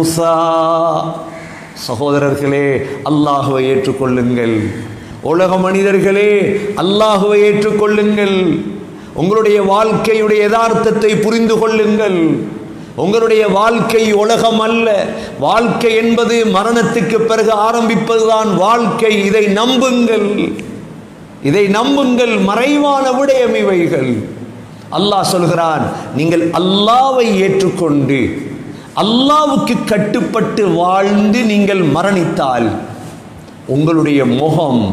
சகோதரர்களே, அல்லாஹுவை ஏற்றுக்கொள்ளுங்கள். உலக மனிதர்களே, அல்லாஹுவை ஏற்றுக்கொள்ளுங்கள். உங்களுடைய வாழ்க்கையுடைய யதார்த்தத்தை புரிந்து கொள்ளுங்கள். உங்களுடைய வாழ்க்கை உலகம் அல்ல. வாழ்க்கை என்பது மரணத்துக்கு பிறகு ஆரம்பிப்பதுதான் வாழ்க்கை. இதை நம்புங்கள், இதை நம்புங்கள். மறைவான விடயம் இவைகள். அல்லாஹ் சொல்கிறான், நீங்கள் அல்லாஹ்வை ஏற்றுக்கொண்டு அல்லாஹ்வுக்கு கட்டுப்பட்டு வாழ்ந்து நீங்கள் மரணித்தால் உங்களுடைய முகம்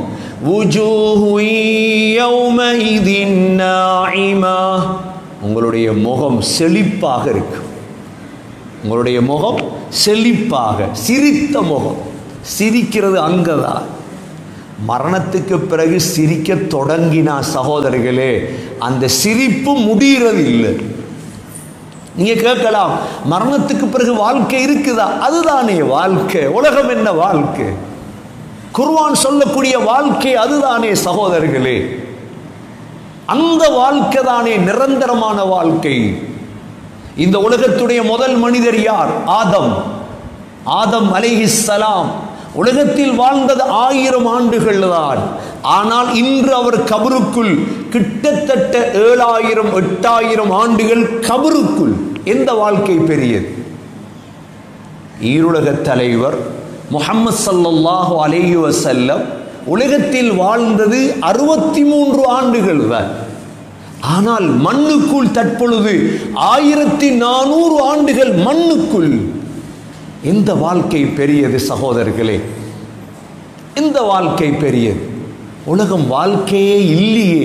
உங்களுடைய முகம் செழிப்பாக இருக்கும். உங்களுடைய முகம் செழிப்பாக, சிரித்த முகம். சிரிக்கிறது அங்கதான். மரணத்துக்கு பிறகு சிரிக்க தொடங்கினா சகோதரர்களே, அந்த சிரிப்பு முடிகிறது இல்லை. நீங்க கேட்கலாம், மரணத்துக்கு பிறகு வாழ்க்கை இருக்குதா? அதுதானே வாழ்க்கை. உலகம் என்ன வாழ்க்கை? குர்ஆன் சொல்லக்கூடிய வாழ்க்கை அதுதானே சகோதரர்களே. அந்த வாழ்க்கை தானே நிரந்தரமான வாழ்க்கை. இந்த உலகத்துடைய முதல் மனிதர் யார்? ஆதம். ஆதம் அலைஹிஸ்ஸலாம் உலகத்தில் வாழ்ந்தது 1000 ஆண்டுகள் தான். ஆனால் இன்று அவர் கபருக்குள் கிட்டத்தட்ட 7000 8000 ஆண்டுகள் கபருக்குள். எந்த வாழ்க்கை பெரியது? ஈருலக தலைவர் முஹம்மது ஸல்லல்லாஹு அலைஹி வஸல்லம் உலகத்தில் வாழ்ந்தது 63 ஆண்டுகள் தான். ஆனால் மண்ணுக்குள் தற்பொழுது 1400 ஆண்டுகள் மண்ணுக்குள். இந்த வாழ்க்கை பெரியது சகோதரர்களே. இந்த வாழ்க்கை பெரியது. உலகம் வாழ்க்கையே இல்லையே.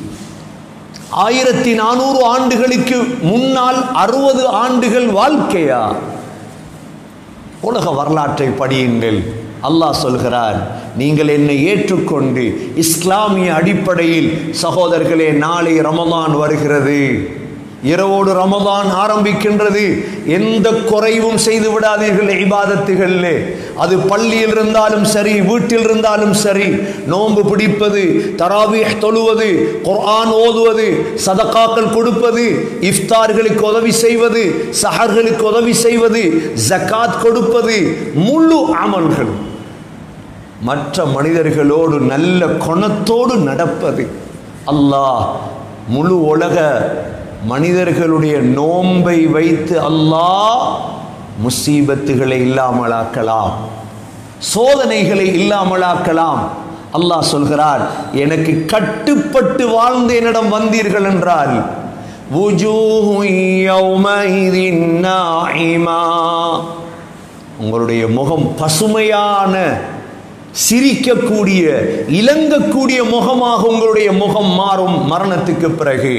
1400 ஆண்டுகளுக்கு முன்னால் 60 ஆண்டுகள் வாழ்க்கையா? உலக வரலாற்றை படியுங்கள். அல்லாஹ் சொல்கிறார், நீங்கள் என்னை ஏற்றுக்கொண்டு இஸ்லாமிய அடிப்படையில் சகோதரர்களே, நாளை ரமலான் வருகிறது. இரவோடு ரமலான் ஆரம்பிக்கின்றது. எந்த குறைவும் செய்து விடாதீர்கள் இபாதத்துகளிலே. அது பள்ளியில் இருந்தாலும் சரி, வீட்டில் இருந்தாலும் சரி. நோன்பு பிடிப்பது, தராவீஹ் தொழுவது, குர்ஆன் ஓதுவது, சதகாக்கள் கொடுப்பது, இஃப்தார்களுக்கு உதவி செய்வது, சஹர்களுக்கு உதவி செய்வது, ஜகாத் கொடுப்பது, முழு அமல்கள். மற்ற மனிதர்களோடு நல்ல குணத்தோடு நடப்பது. அல்லாஹ் முழு உலக மனிதர்களுடைய நோன்பை வைத்து அல்லாஹ் முசீபத்துகளை இல்லாமலாக்கலாம், சோதனைகளை இல்லாமலாக்கலாம். அல்லாஹ் சொல்கிறார், எனக்கு கட்டுப்பட்டு வாழ்ந்து என்னிடம் வந்தீர்கள் என்றால் உங்களுடைய முகம் பசுமையான, சிரிக்கக்கூடிய, இலங்கக்கூடிய முகமாக உங்களுடைய முகம் மாறும் மரணத்துக்கு பிறகு.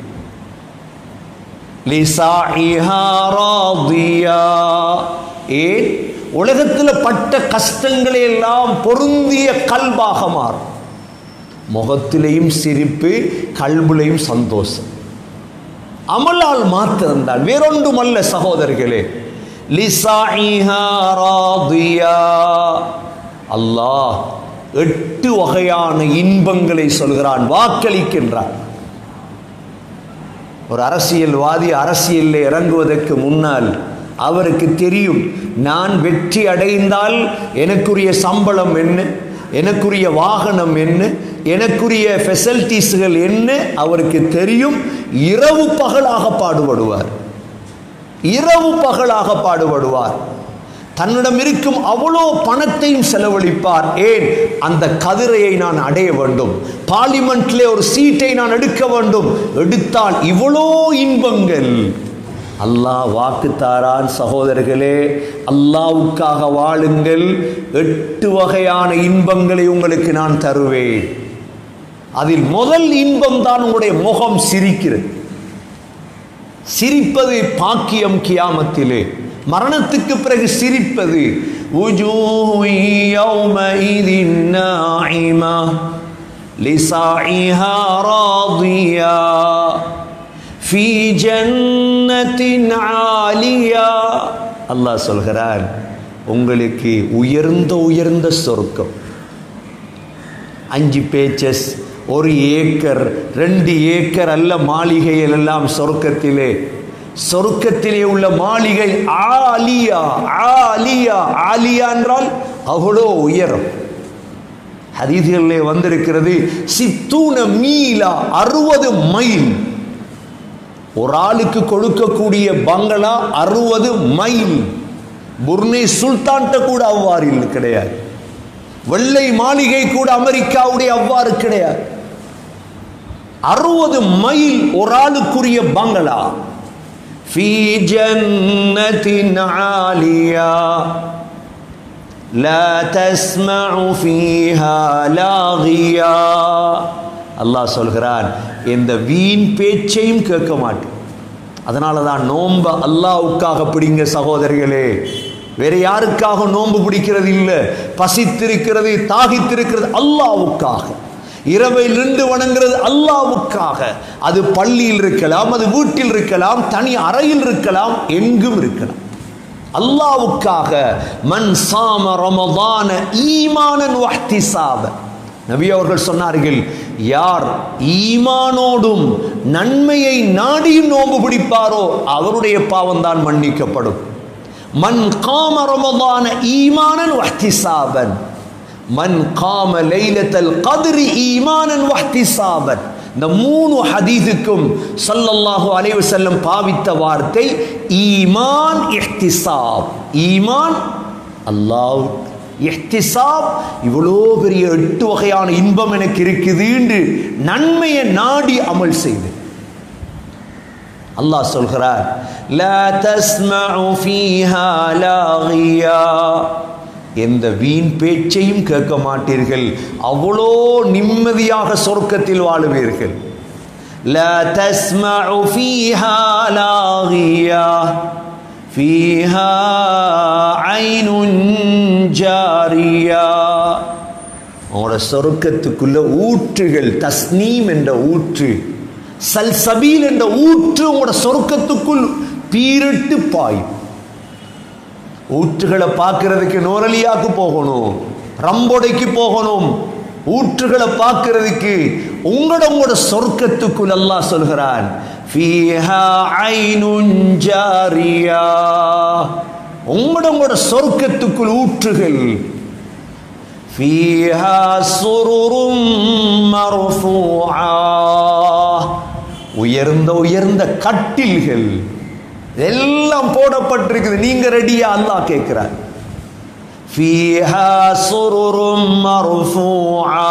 உலகத்தில் பட்ட கஷ்டங்களை எல்லாம் பொருந்திய கல்பாக மாறும். முகத்திலையும் சிரிப்பு, கல்புலையும் சந்தோஷம். அமலால் மாத்திருந்தால் வேறொன்றும் அல்ல சகோதரர்களே. அல்லாஹ் 8 வகையான இன்பங்களை சொல்கிறான், வாக்களிக்கின்றான். ஒரு அரசியல்வாதி அரசியலில் இறங்குவதற்கு முன்னால் அவருக்கு தெரியும், நான் வெற்றி அடைந்தால் எனக்குரிய சம்பளம் என்ன, எனக்குரிய வாகனம் என்ன, எனக்குரிய ஃபெசிலிட்டிஸ்கள் என்ன அவருக்கு தெரியும். இரவு பகலாக பாடுபடுவார், இரவு பகலாக பாடுபடுவார். தன்னிடம் இருக்கும் அவ்வளோ பணத்தையும் செலவழிப்பார். ஏன்? அந்த கதிரையை நான் அடைய வேண்டும், பார்லிமெண்ட்ல ஒரு சீட்டை நான் எடுக்க வேண்டும். எடுத்தால் இவ்வளோ இன்பங்கள். அல்லாஹ் வாக்கு தாரான் சகோதரர்களே, அல்லாஹ்வுக்காக வாழுங்கள். 8 வகையான இன்பங்களை உங்களுக்கு நான் தருவேன். அதில் முதல் இன்பம் தான் உங்களுடைய முகம் சிரிக்கிறது. சிரிப்பது பாக்கியம் கியாமத்திலே. மரணத்துக்கு பிறகு சிரிப்பது. அல்லாஹ் சொல்கிறார், உங்களுக்கு உயர்ந்த உயர்ந்த சொர்க்கம். 5 பேச்சஸ், 1 ஏக்கர், 2 ஏக்கர் அல்ல மாளிகைகள் எல்லாம் சொர்க்கத்திலே. சொர்க்கத்திலே உள்ள மாளிகை ஆலியா. ஆலியா ஆலியா என்றால் அவ்வளோ உயரம். ஹதீஸ்களிலே வந்திருக்கிறது, 60 மீலா, 60 மைல். ஒரு ஆளுக்கு கொடுக்கக்கூடிய பங்களா 60 மைல். புர்னே சுல்தான்கிட்ட கூட அவ்வாறு கிடையாது. வெள்ளை மாளிகை கூட அமெரிக்காவுடைய அவ்வாறு கிடையாது. 60 மைல் ஒரு ஆளுக்குரிய பங்களா. ஃபீ ஜன்னத்தின் ஆலியா லா தஸ்மஉ ஃபீஹா லாகியா. அல்லாஹ் சொல்கிறான், இந்த வீண் பேச்சையும் கேட்க மாட்டேன். அதனால தான் நோன்ப அல்லாஹ்வுக்காக பிடிங்க சகோதரிகளே. வேற யாருக்காக நோன்பு பிடிக்கிறது இல்லை. பசித்திருக்கிறது, தாகித்திருக்கிறது அல்லாஹ்வுக்காக. இரவை நின்று வணங்குறது அல்லாஹ்வுக்காக. அது பள்ளியில் இருக்கலாம், அது வீட்டில் இருக்கலாம், தனி அறையில் இருக்கலாம், எங்கும் இருக்கலாம். அல்லாஹ்வுக்காக. மன் சாம ரமதான ஈமானன் வஹ்திசாப. நபி அவர்கள் சொன்னார்கள், யார் ஈமானோடும் நன்மையை நாடியும் நோன்பு பிடிப்பாரோ அவருடைய பாவம் தான் மன்னிக்கப்படும். மன் காம ரமதான ஈமானன் வஹ்திசாபன், மன் காம லைலத்துல் கத்ரி ஈமானன் வஹ்திசாபன். இந்த 3 ஹதீஸுக்கும் ஸல்லல்லாஹு அலைஹி வஸல்லம் பாவித்த வார்த்தை ஈமான், இஹ்திசாப். ஈமான் அல்லாஹ், இஹ்திசாப் இவ்வளோ பெரிய 8 வகையான இன்பம் எனக்கு இருக்குது என்று நன்மையை நாடி அமல் செய்து. அல்லாஹ் சொல்கிறார், லா தஸ்மஉ ஃபீஹா லாகியா. எந்த வீண் பேச்சையும் கேட்க மாட்டீர்கள், அவ்வளோ நிம்மதியாக சொர்க்கத்தில் வாழுவீர்கள். லா தஸ்மஉ ஃபீஹா லாகியா ஃபீஹா ஐனுன் ஜாரியா. அவங்களோட சொர்க்கத்துக்குள்ள ஊற்றுகள், தஸ்னீம் என்ற ஊற்று, சல்சபீல் என்ற ஊற்று உங்களோட சொர்க்கத்துக்குள் பீரிட்டு பாயும். ஊற்றுகளை பார்க்கிறதுக்கு நோரலியாக்கு போகணும், ரம்போடைக்கு போகணும். ஊற்றுகளை பார்க்கிறதுக்கு உங்களோட சொர்க்கத்துக்குள் அல்லாஹ் சொல்கிறான், ஃபீஹா ஐனுன் ஜாரியா. உங்களோட சொர்க்கத்துக்குள் ஊற்றுகள். ஃபீஹா சுருரும் மர்ஃபூஆ. உயர்ந்த உயர்ந்த கட்டில்கள் எல்லாம் போடப்பட்டிருக்குது. நீங்க ரெடியா? அல்லாஹ் கேட்கிறார். ஃபீஹா சுருரும் மர்ஃபூஆ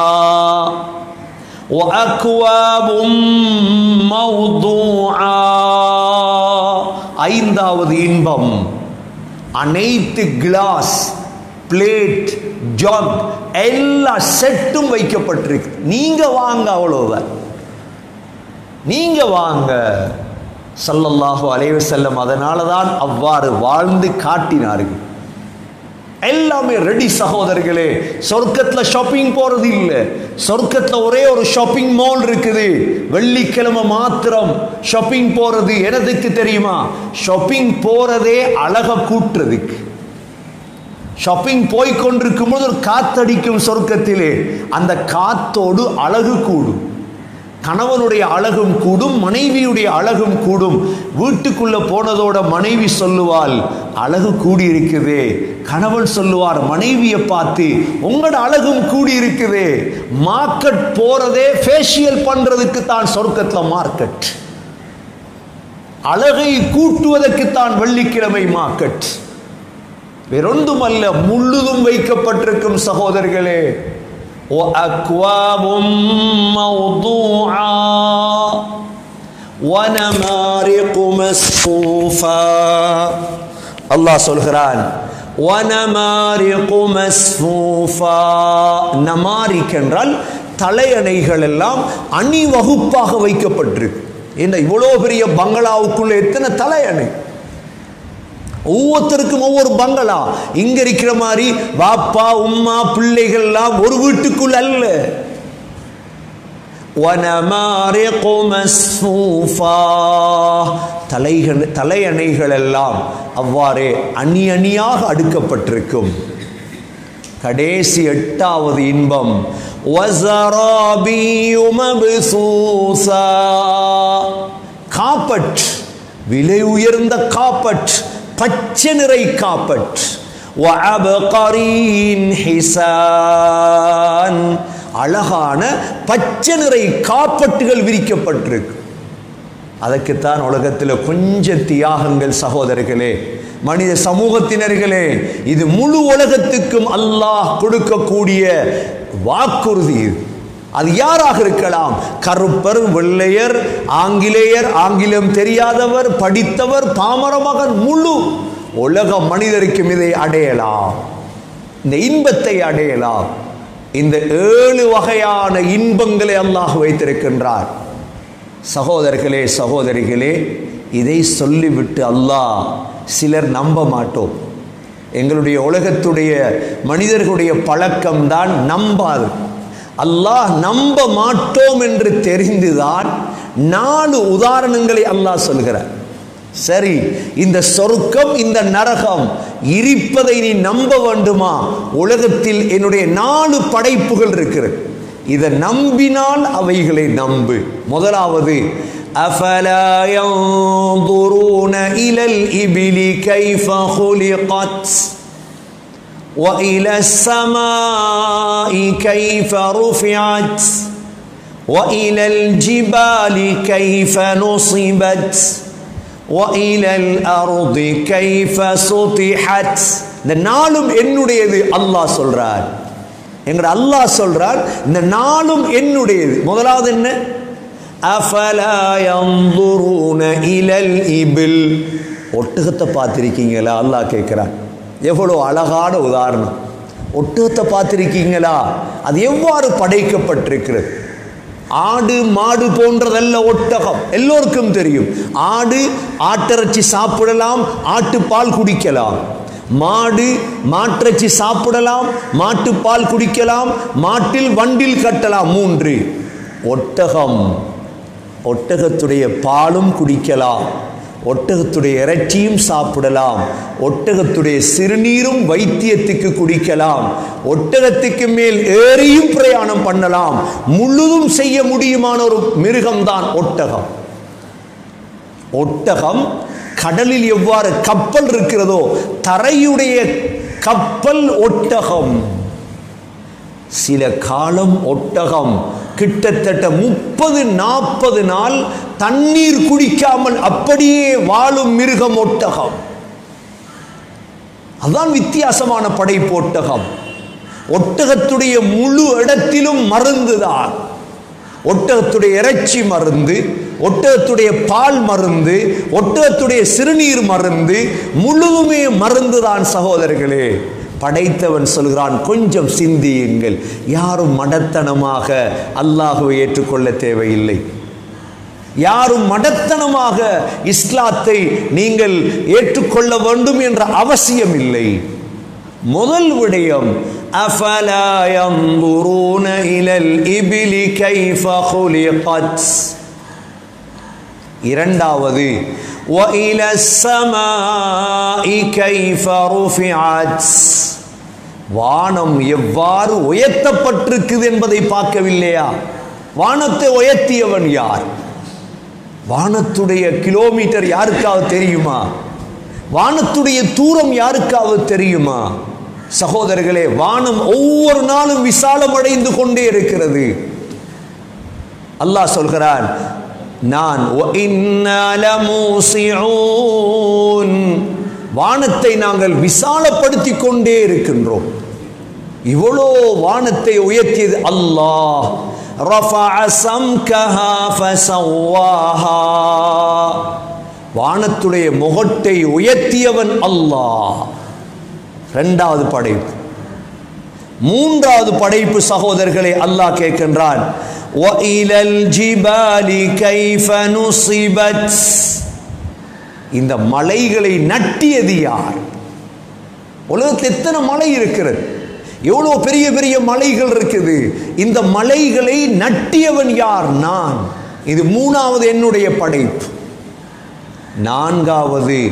வ அக்வாபும் மவ்தூஆ. 5வது இன்பம், அனைத்து கிளாஸ், பிளேட், ஜக் எல்லா செட்டும் வைக்கப்பட்டிருக்கு. நீங்க வாங்க, அவ்வளோதான், நீங்க வாங்க. ஸல்லல்லாஹு அலைஹி வஸல்லம் அதனால தான் அவ்வாறு வாழ்ந்து காட்டினார்கள். எல்லாமே ரெடி சகோதரர்களே. சொர்க்கத்தில் ஷாப்பிங் போறது இல்லை. சொர்க்கத்தில் ஒரே ஒரு ஷாப்பிங் மால் இருக்குது. வெள்ளிக்கிழமை மாத்திரம் ஷாப்பிங் போறது எதுக்கு தெரியுமா? ஷாப்பிங் போறதே அழக கூட்டுறதுக்கு. ஷாப்பிங் போய் கொண்டிருக்கும் போது ஒரு காத்தடிக்கும் சொர்க்கத்திலே. அந்த காத்தோடு அழகு கூடும். கணவனுடைய அழகும் கூடும், மனைவியுடைய அழகும் கூடும். வீட்டுக்குள்ள போனதோட மனைவி சொல்லுவாள், அழகு கூடி இருக்குதே. கணவன் சொல்லுவார் மனைவியை பார்த்து, உங்களோட அழகும் கூடி இருக்குதே. மார்க்கெட் போறதே ஃபேஷியல் பண்றதுக்கு தான் சொர்க்கத்தில் மார்க்கெட். அழகை கூட்டுவதற்கு தான் வெள்ளிக்கிழமை மார்க்கெட். வேறொன்றுமல்ல, முழுதும் வைக்கப்பட்டிருக்கும் சகோதரர்களே. وَأَكْوَابٌ مَوْضُوعَةٌ وَنَمَارِقُ مَصْفُوفَةٌ. அல்லாஹ் சொல்கிறான், وَنَمَارِقُ مَصْفُوفَةٌ. நமாரிக் என்றால் தலையணைகள் எல்லாம் அணிவகுப்பாக வைக்கப்பட்டிருக்கு. இந்த இவ்வளோ பெரிய பங்களாவுக்குள்ள எத்தனை தலையணை! ஒவ்வொருத்தருக்கும் ஒவ்வொரு பங்களா. இங்க இருக்கிற மாதிரி வாப்பா உம்மா பிள்ளைகள் எல்லாம் ஒரு வீட்டுக்குள் அல்ல. தலையணைகள் எல்லாம் அவ்வாறே அணி அணியாக அடுக்கப்பட்டிருக்கும். கடைசி 8வது இன்பம், காப்பட், விலை உயர்ந்த காப்பட், பச்சை நிறை காப்பட். வஅபகரீன் ஹிசான், அழகான பச்சை நிறை காப்பட்டுகள் விரிக்கப்பட்டிருக்கு. அதற்குத்தான் உலகத்தில் கொஞ்சம் தியாகங்கள் சகோதரர்களே, மனித சமூகத்தினர்களே. இது முழு உலகத்துக்கும் அல்லாஹ் கொடுக்கக்கூடிய வாக்குறுதி. அது யாராக இருக்கலாம், கருப்பர், வெள்ளையர், ஆங்கிலேயர், ஆங்கிலம் தெரியாதவர், படித்தவர், பாமர மகன், முழு உலக மனிதருக்கும் இதை அடையலாம், இந்த இன்பத்தை அடையலாம். இந்த 7 வகையான இன்பங்களை அல்லாஹ் வைத்திருக்கின்றார். சகோதரர்களே, சகோதரிகளே, இதை சொல்லிவிட்டு அல்லாஹ், சிலர் நம்ப மாட்டோம். எங்களுடைய உலகத்துடைய மனிதர்களுடைய பழக்கம்தான் நம்பாது. அல்லாஹ் நம்ப மாட்டோம் என்று தெரிந்துதான் 4 உதாரணங்களை அல்லாஹ் சொல்கிறார். சரி, இந்த சொர்க்கம், இந்த நரகம் இருப்பதை நீ நம்ப வேண்டுமா? உலகத்தில் என்னுடைய 4 படைப்புகள் இருக்கிறது, இதை நம்பினால் அவைகளை நம்பு. முதலாவது, அஃபலா யன்துரூன இலல் இபிலி கைஃப குலிகத் வ இலஸ் ஸமாஇ கைஃப ருஃபிஅத் வ இலல் ஜிபாலி கைஃப நுஸிபத் வ இலல் அர்தி கைஃப சுதிஹத். இந்த 4ம் என்னுடையது அல்லாஹ் சொல்றார். என்கிற அல்லாஹ் சொல்றார், இந்த 4ம் என்னுடையது. முதலாவது என்ன? அஃபலா யன்துரூன இலல் இபில், ஒட்டகத்தை பார்த்திருக்கீங்களா? அல்லாஹ் கேட்கிறான். எவ்வளவு அழகான உதாரணம். ஒட்டகத்தை பார்த்திருக்கீங்களா? அது எவ்வாறு படைக்கப்பட்டிருக்கிறது. ஆடு மாடு போன்றதல்ல ஒட்டகம், எல்லோருக்கும் தெரியும். ஆடு ஆட்டிறைச்சி சாப்பிடலாம், ஆட்டுப்பால் குடிக்கலாம். மாடு மாட்டிறைச்சி சாப்பிடலாம், மாட்டுப்பால் குடிக்கலாம், மாட்டில் வண்டில் கட்டலாம். 3. ஒட்டகம், ஒட்டகத்துடைய பாலும் குடிக்கலாம், ஒட்டகத்துடைய இறைச்சியும் சாப்பிடலாம், ஒட்டகத்துடைய சிறுநீரும் வைத்தியத்துக்கு குடிக்கலாம், ஒட்டகத்துக்கு மேல் ஏறியும் பிரயாணம் பண்ணலாம். முழுதும் செய்ய முடியுமான ஒரு மிருகம்தான் ஒட்டகம். ஒட்டகம் கடலில் எவ்வாறு கப்பல் இருக்கிறதோ, தரையுடைய கப்பல் ஒட்டகம். சில காலம் ஒட்டகம் கிட்டத்தட்ட 30-40 நாள் தண்ணீர் குடிக்காமல் அப்படியே வாழும் மிருகம் ஒட்டகம். அதுதான் வித்தியாசமான படைப்பு ஒட்டகம். ஒட்டகத்துடைய முழு இடத்திலும் மருந்துதான். ஒட்டகத்துடைய இறைச்சி மருந்து, ஒட்டகத்துடைய பால் மருந்து, ஒட்டகத்துடைய சிறுநீர் மருந்து, முழுதுமே மருந்துதான் சகோதரர்களே. படைத்தவன் சொல்கிறான், கொஞ்சம் சிந்தியுங்கள். யாரும் மடத்தனமாக அல்லாஹ்வை ஏற்றுக்கொள்ள தேவையில்லை. யாரும் மடத்தனமாக இஸ்லாத்தை நீங்கள் ஏற்றுக்கொள்ள வேண்டும் என்ற அவசியம் இல்லை. முதல் விடயம், அஃபலா யன்துரூன இலல் இபிலி கைஃப குலிகத். இரண்டாவது, வ இலஸ் ஸமாஇ கைஃப ருஃபிஅத். வானம் எவ்வாறு உயர்த்தப்பட்டிருக்குது என்பதை பார்க்கவில்லையா? வானத்தை உயர்த்தியவன் யார்? வானத்துடைய கிலோமீட்டர் யாருக்காவது தெரியுமா? வானத்துடைய தூரம் யாருக்காவது தெரியுமா? சகோதரர்களே, வானம் ஒவ்வொரு நாளும் விசாலம் அடைந்து கொண்டே இருக்கிறது. அல்லாஹ் சொல்கிறான், நான் வானத்தை நாங்கள் விசாலப்படுத்தி கொண்டே இருக்கின்றோம். இவ்வளோ வானத்தை உயர்த்தியது அல்லாஹ். வானத்துடைய முகட்டை உயர்த்தியவன் அல்லாஹ். இரண்டாவது படைப்பு. மூன்றாவது படைப்பு சகோதரர்களே, அல்லாஹ் கேட்கின்றான், இந்த மலைகளை நட்டியது யார்? உலகத்தில் எத்தனை மலை இருக்கிறது, எவ்வளவு பெரிய பெரிய மலைகள் இருக்குது. இந்த மலைகளை நட்டியவன் யார்? நான். இது மூணாவது என்னுடைய படைப்பு. நான்காவது,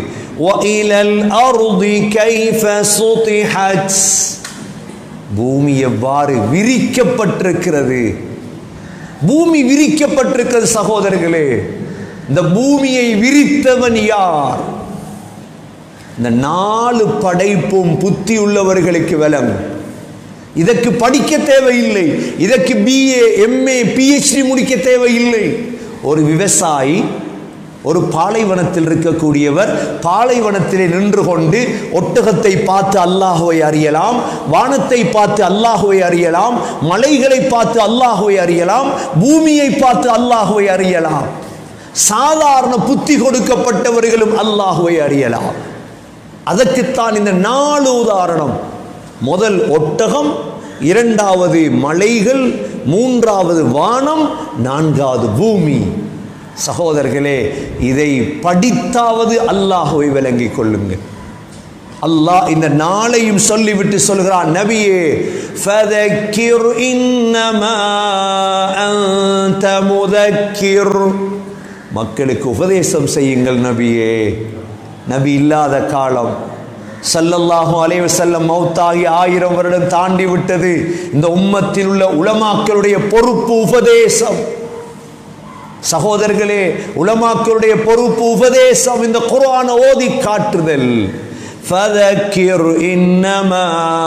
பூமி எவ்வாறு விரிக்கப்பட்டிருக்கிறது. பூமி விரிக்கப்பட்டிருக்கிறது சகோதரர்களே. இந்த பூமியை விரித்தவன் யார்? இந்த 4 படைப்பும் புத்தி உள்ளவர்களுக்கு விளங்கும். இதற்கு படிக்க தேவையில்லை, இதற்கு BA MA PhD முடிக்க தேவையில்லை. ஒரு விவசாயி, ஒரு பாலைவனத்தில் இருக்கக்கூடியவர், பாலைவனத்திலே நின்று கொண்டு ஒட்டகத்தை பார்த்து அல்லாஹ்வை அறியலாம், வானத்தை பார்த்து அல்லாஹ்வை அறியலாம், மலைகளை பார்த்து அல்லாஹ்வை அறியலாம், பூமியை பார்த்து அல்லாஹ்வை அறியலாம். சாதாரண புத்தி கொடுக்கப்பட்டவர்களும் அல்லாஹ்வை அறியலாம். அதற்குத்தான் இந்த 4 உதாரணம். முதல் ஒட்டகம், 2வது மலைகள், 3வது வானம், 4வது பூமி. சகோதரர்களே, இதை படித்தாவது அல்லாஹ்வை விளங்கிக் கொள்ளுங்கள். அல்லாஹ் இந்த 4ஐயும் சொல்லிவிட்டு சொல்கிறான், நபியே ஃபதக்கிர் இன்னமா அன்த முதக்கிர், மக்களுக்கு உபதேசம் செய்யுங்கள் நபியே. நபி இல்லாத காலம், ஸல்லல்லாஹு அலைஹி வஸல்லம் மௌத்தாகி 1000 வருடம் தாண்டி விட்டது. இந்த உம்மத்தில் உள்ள உலமாக்களுடைய பொறுப்பு உபதேசம். சகோதரர்களே, உலமாக்களுடைய பொறுப்பு உபதேசம், இந்த குர்ஆனை ஓதி காட்டுதல். ஃபதக்கிர் இன்னமா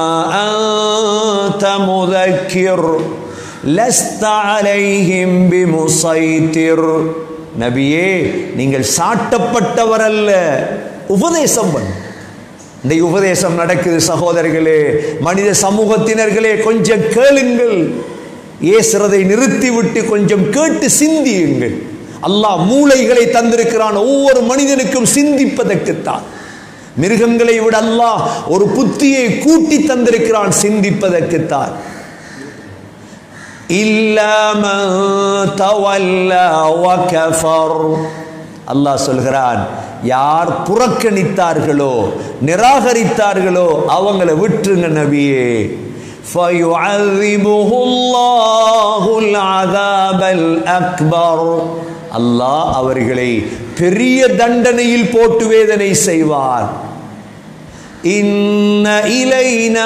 அன்த முதக்கிர் லஸ்த அலைஹிம் பிமுஸைத்திர், நபியே நீங்கள் சாட்டப்பட்டவர் அல்ல, உபதேசம் பண்ணு. இந்த உபதேசம் நடக்குது சகோதரர்களே. மனித சமூகத்தினர்களே, கொஞ்சம் கேளுங்கள், ஏசுறதை நிறுத்திவிட்டு கொஞ்சம் கேட்டு சிந்தியுங்கள். அல்லாஹ் மூளைகளை தந்திருக்கிறான் ஒவ்வொரு மனிதனுக்கும் சிந்திப்பதற்குத்தான். மிருகங்களை விட அல்லாஹ் ஒரு புத்தியை கூட்டி தந்திருக்கிறான் சிந்திப்பதற்குத்தான். இல்லா மன் தவல்லா வ கஃபர், அல்லாஹ் சொல்கிறான், யார் புறக்கணித்தார்களோ நிராகரித்தார்களோ அவங்கள விட்டுருங்க நபியே. ஃபயுஅذிபுஹு அல்லாஹுல் அஸாபல் அக்பர், அல்லாஹ் அவர்களை பெரிய தண்டனையில் போட்டு வேதனை செய்வார். இன்ன இலைனா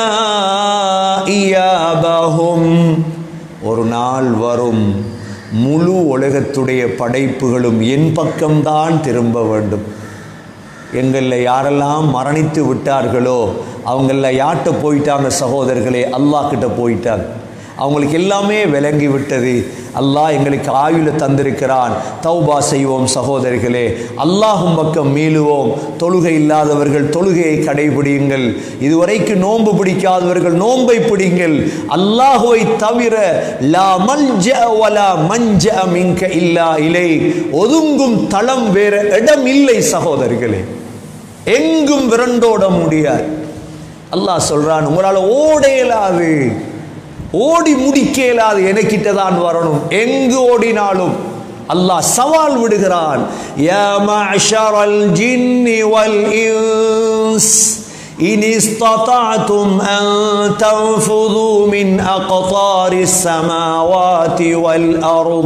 இயாபஹும், ஒரு நாள் வரும் முழு உலகத்துடைய படைப்புகளும் என் பக்கம்தான் திரும்ப வேண்டும். எங்களில் யாரெல்லாம் மரணித்து விட்டார்களோ அவங்களில் யார்கிட்ட போயிட்டாங்க சகோதரர்களே? அல்லாஹ் கிட்ட போயிட்டாங்க. அவங்களுக்கு எல்லாமே விளங்கி விட்டது. அல்லாஹ் எங்களுக்கு ஆயுள தந்திருக்கிறான். தௌபா செய்வோம் சகோதரர்களே, அல்லாஹும் பக்கம் மீளுவோம். தொழுகை இல்லாதவர்கள் தொழுகையை கடைபிடியுங்கள். இதுவரைக்கும் நோன்பு பிடிக்காதவர்கள் நோன்பை பிடிங்கள். அல்லாஹுவை தவிர லா மல்ஜஅ வலா மன்ஜஅ மின்க இல்லா இலை, ஒதுங்கும் தளம் வேற இடம் இல்லை சகோதரர்களே, எங்கும் விரண்டோட முடியாது. அல்லாஹ் சொல்றான், உங்களால் ஓட இயலாது, ஓடி முடிக்க இயலாது, எனக்கிட்ட தான் வரணும். எங்கு ஓடினாலும் அல்லாஹ் சவால் விடுகிறான். யா மஅஷரல் ஜின்னி வல் இன்ஸ் இன் இஸ்ததஅதும் அன் தன்ஃபுது மின் அக்தாரிஸ் ஸமாவாதி வல் அர்ض